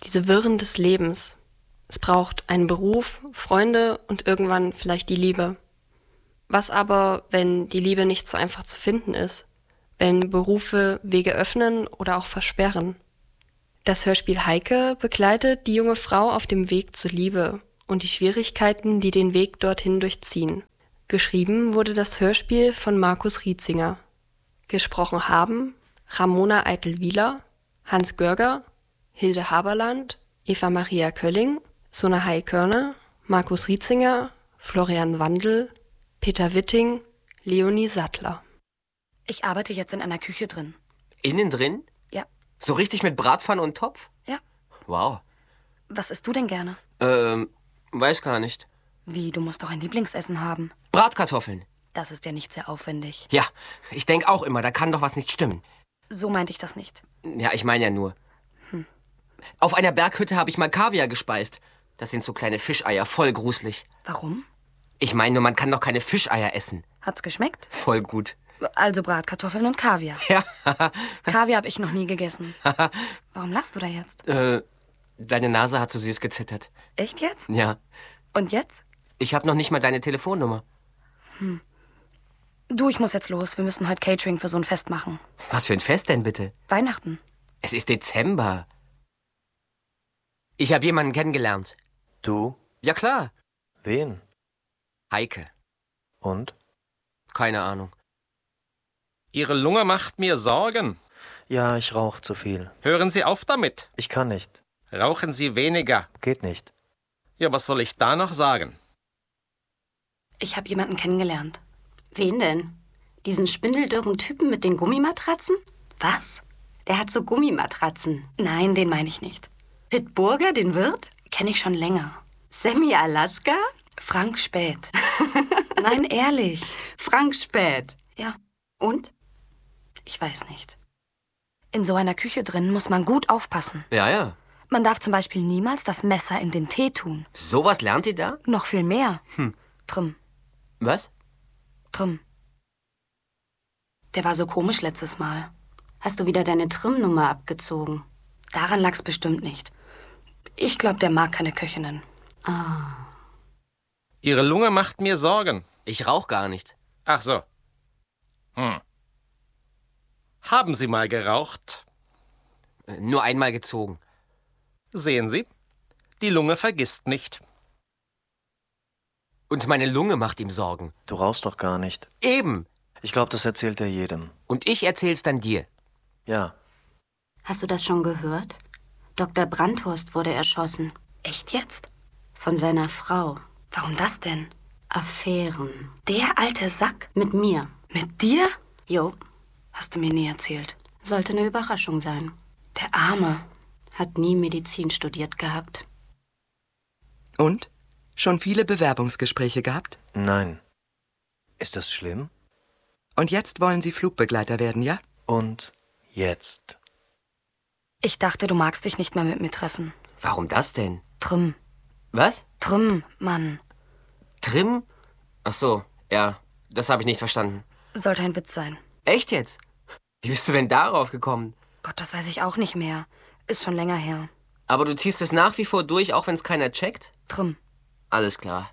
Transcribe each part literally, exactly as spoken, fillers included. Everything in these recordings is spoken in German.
diese Wirren des Lebens. Es braucht einen Beruf, Freunde und irgendwann vielleicht die Liebe. Was aber, wenn die Liebe nicht so einfach zu finden ist? Wenn Berufe Wege öffnen oder auch versperren? Das Hörspiel Heike begleitet die junge Frau auf dem Weg zur Liebe und die Schwierigkeiten, die den Weg dorthin durchziehen. Geschrieben wurde das Hörspiel von Markus Rietzinger. Gesprochen haben Ramona Eitel-Wieler, Hans Görger, Hilde Haberland, Eva Maria Kölling, Sunahai Körner, Markus Rietzinger, Florian Wandl, Peter Witting, Leonie Sattler. Ich arbeite jetzt in einer Küche drin. Innen drin? Ja. So richtig mit Bratpfanne und Topf? Ja. Wow. Was isst du denn gerne? Ähm, weiß gar nicht. Wie, du musst doch ein Lieblingsessen haben. Bratkartoffeln. Das ist ja nicht sehr aufwendig. Ja, ich denke auch immer, da kann doch was nicht stimmen. So meinte ich das nicht. Ja, ich meine ja nur. Hm. Auf einer Berghütte habe ich mal Kaviar gespeist. Das sind so kleine Fischeier, voll gruselig. Warum? Ich meine nur, man kann doch keine Fischeier essen. Hat's geschmeckt? Voll gut. Also Bratkartoffeln und Kaviar. Ja. Kaviar habe ich noch nie gegessen. Warum lachst du da jetzt? Äh, deine Nase hat so süß gezittert. Echt jetzt? Ja. Und jetzt? Ich habe noch nicht mal deine Telefonnummer. Hm. Du, ich muss jetzt los. Wir müssen heute Catering für so ein Fest machen. Was für ein Fest denn bitte? Weihnachten. Es ist Dezember. Ich habe jemanden kennengelernt. Du? Ja, klar. Wen? Heike. Und? Keine Ahnung. Ihre Lunge macht mir Sorgen. Ja, ich rauche zu viel. Hören Sie auf damit. Ich kann nicht. Rauchen Sie weniger. Geht nicht. Ja, was soll ich da noch sagen? Ich habe jemanden kennengelernt. Wen denn? Diesen spindeldürren Typen mit den Gummimatratzen? Was? Der hat so Gummimatratzen. Nein, den meine ich nicht. Pitt Burger, den Wirt? Kenne ich schon länger. Sammy Alaska? Frank Späth. Nein, ehrlich. Frank Späth. Ja. Und? Ich weiß nicht. In so einer Küche drin muss man gut aufpassen. Ja, ja. Man darf zum Beispiel niemals das Messer in den Tee tun. Sowas lernt ihr da? Noch viel mehr. Hm. Trim. Was? Trim. Der war so komisch letztes Mal. Hast du wieder deine Trim-Nummer abgezogen? Daran lag's bestimmt nicht. Ich glaube, der mag keine Köchinnen. Ah. Ihre Lunge macht mir Sorgen. Ich rauch gar nicht. Ach so. Hm. Haben Sie mal geraucht? Nur einmal gezogen. Sehen Sie, die Lunge vergisst nicht. Und meine Lunge macht ihm Sorgen. Du rauchst doch gar nicht. Eben. Ich glaube, das erzählt er jedem. Und ich erzähl's dann dir. Ja. Hast du das schon gehört? Doktor Brandhorst wurde erschossen. Echt jetzt? Von seiner Frau. Warum das denn? Affären. Der alte Sack? Mit mir. Mit dir? Jo. Hast du mir nie erzählt. Sollte eine Überraschung sein. Der Arme. Hat nie Medizin studiert gehabt. Und? Schon viele Bewerbungsgespräche gehabt? Nein. Ist das schlimm? Und jetzt wollen Sie Flugbegleiter werden, ja? Und jetzt? Ich dachte, du magst dich nicht mehr mit mir treffen. Warum das denn? Trim. Was? Trim, Mann. Trim? Ach so, ja, das habe ich nicht verstanden. Sollte ein Witz sein. Echt jetzt? Wie bist du denn darauf gekommen? Gott, das weiß ich auch nicht mehr. Ist schon länger her. Aber du ziehst es nach wie vor durch, auch wenn es keiner checkt? Trim. Alles klar.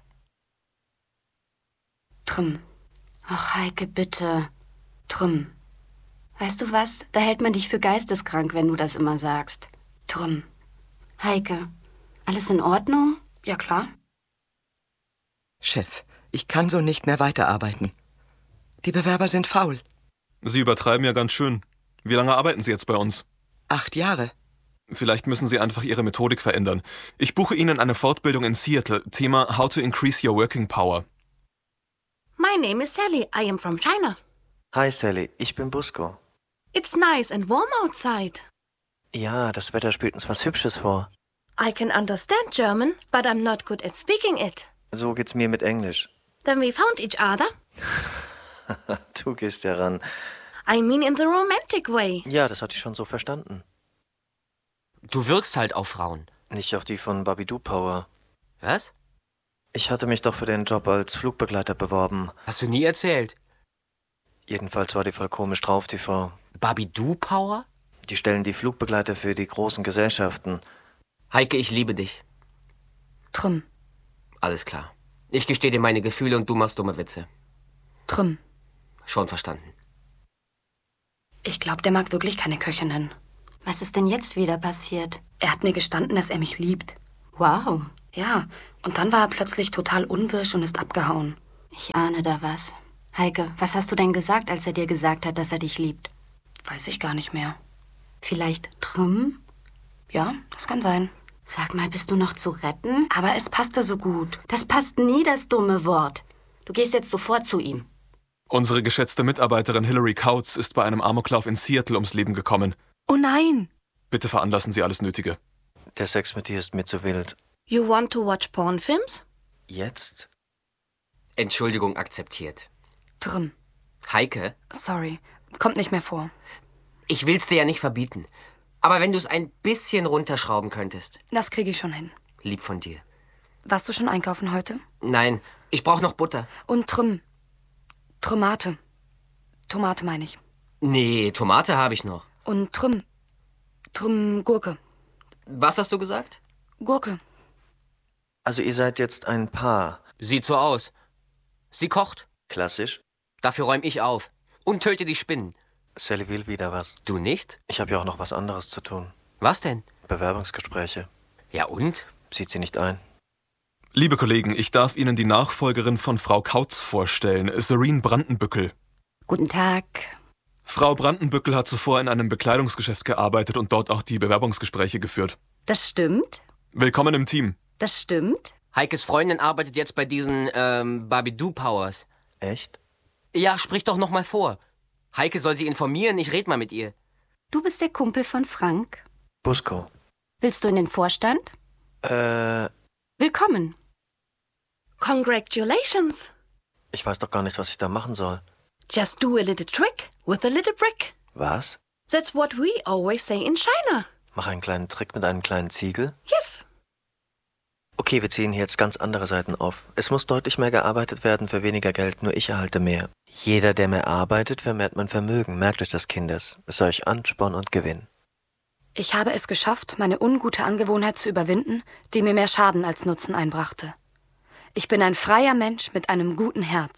Trim. Ach, Heike, bitte. Trim. Weißt du was? Da hält man dich für geisteskrank, wenn du das immer sagst. Trim. Heike, alles in Ordnung? Ja, klar. Chef, ich kann so nicht mehr weiterarbeiten. Die Bewerber sind faul. Sie übertreiben ja ganz schön. Wie lange arbeiten Sie jetzt bei uns? Acht Jahre. Vielleicht müssen Sie einfach Ihre Methodik verändern. Ich buche Ihnen eine Fortbildung in Seattle. Thema How to Increase Your Working Power. My name is Sally. I am from China. Hi Sally, ich bin Busko. It's nice and warm outside. Ja, das Wetter spielt uns was Hübsches vor. I can understand German, but I'm not good at speaking it. So geht's mir mit Englisch. Then we found each other. Du gehst ja ran. I mean in the romantic way. Ja, das hatte ich schon so verstanden. Du wirkst halt auf Frauen. Nicht auf die von Babidoo Power. Was? Ich hatte mich doch für den Job als Flugbegleiter beworben. Hast du nie erzählt? Jedenfalls war die voll komisch drauf, die Frau. Babidoo Power? Die stellen die Flugbegleiter für die großen Gesellschaften. Heike, ich liebe dich. Trüm. Alles klar. Ich gestehe dir meine Gefühle und du machst dumme Witze. Trüm. Schon verstanden. Ich glaube, der mag wirklich keine Köchinnen. Was ist denn jetzt wieder passiert? Er hat mir gestanden, dass er mich liebt. Wow. Ja, und dann war er plötzlich total unwirsch und ist abgehauen. Ich ahne da was. Heike, was hast du denn gesagt, als er dir gesagt hat, dass er dich liebt? Weiß ich gar nicht mehr. Vielleicht Trüm? Ja, das kann sein. Sag mal, bist du noch zu retten? Aber es passte so gut. Das passt nie, das dumme Wort. Du gehst jetzt sofort zu ihm. Unsere geschätzte Mitarbeiterin Hilary Kautz ist bei einem Amoklauf in Seattle ums Leben gekommen. Oh nein! Bitte veranlassen Sie alles Nötige. Der Sex mit dir ist mir zu wild. You want to watch pornfilms? Jetzt? Entschuldigung akzeptiert. Trüm. Heike, Sorry. Kommt nicht mehr vor. ich will's dir ja nicht verbieten. Aber wenn du es ein bisschen runterschrauben könntest. Das kriege ich schon hin. Lieb von dir. Warst du schon einkaufen heute? Nein, ich brauche noch Butter. Und Trüm. Tomate. Tomate meine ich. Nee, Tomate habe ich noch. Und Trüm. Trüm Gurke. Was hast du gesagt? Gurke. Also ihr seid jetzt ein Paar. Sieht so aus. Sie kocht. Klassisch. Dafür räum ich auf. Und töte die Spinnen. Sally will wieder was. Du nicht? Ich habe ja auch noch was anderes zu tun. Was denn? Bewerbungsgespräche. Ja und? Sieht sie nicht ein. Liebe Kollegen, ich darf Ihnen die Nachfolgerin von Frau Kautz vorstellen, Serene Brandenbückel. Guten Tag. Frau Brandenbückel hat zuvor in einem Bekleidungsgeschäft gearbeitet und dort auch die Bewerbungsgespräche geführt. Das stimmt. Willkommen im Team. Das stimmt. Heikes Freundin arbeitet jetzt bei diesen, ähm, Barbie-Doo Powers. Echt? Ja, sprich doch noch mal vor. Heike soll sie informieren, ich red mal mit ihr. Du bist der Kumpel von Frank. Busko. Willst du in den Vorstand? Äh, Willkommen. Congratulations! ich weiß doch gar nicht, was ich da machen soll. Just do a little trick with a little brick. Was? That's what we always say in China. Mach einen kleinen Trick mit einem kleinen Ziegel? Yes. Okay, wir ziehen hier jetzt ganz andere Seiten auf. Es muss deutlich mehr gearbeitet werden für weniger Geld, nur ich erhalte mehr. Jeder, der mehr arbeitet, vermehrt mein Vermögen. Merkt euch das, Kinders. Es soll euch Ansporn und Gewinn. Ich habe es geschafft, meine ungute Angewohnheit zu überwinden, die mir mehr Schaden als Nutzen einbrachte. Ich bin ein freier Mensch mit einem guten Herz.